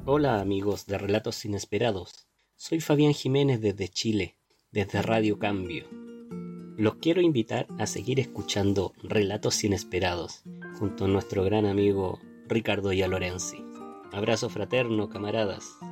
Hola amigos de Relatos Inesperados, soy Fabián Jiménez desde Chile, desde Radio Cambio. Los quiero invitar a seguir escuchando Relatos Inesperados junto a nuestro gran amigo Ricardo Yalorenzi. Abrazo fraterno, camaradas.